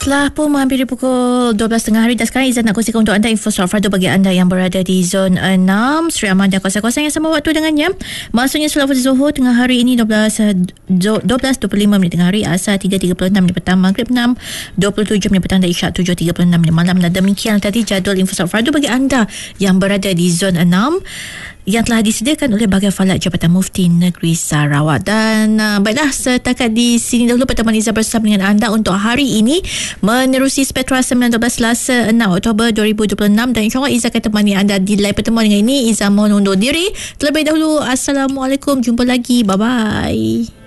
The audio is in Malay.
Baiklah, pun menghampiri pukul 12.30 hari dan sekarang Izzat nak kongsikan untuk anda info surat fardu bagi anda yang berada di zon 6 Sri Aman dan kawasan-kawasan yang sama waktu dengannya. Maksudnya solat fardu Zuhur tengah hari ini 12.25 tengah hari, Asar 3.36 petang, Maghrib 6.27 petang dan Isyak 7.36 malam. Dan demikian tadi jadual info surat fardu bagi anda yang berada di zon 6 yang telah disediakan oleh Bahagian Falak Jabatan Mufti Negeri Sarawak. Dan baiklah, setakat di sini dahulu pertemuan Izzat bersama dengan anda untuk hari ini, menerusi Spektra 19 Selasa 6 Oktober 2026, dan insyaAllah Izzat akan temani anda di live pertemuan dengan ini. Izzat mohon undur diri terlebih dahulu. Assalamualaikum, jumpa lagi, bye-bye.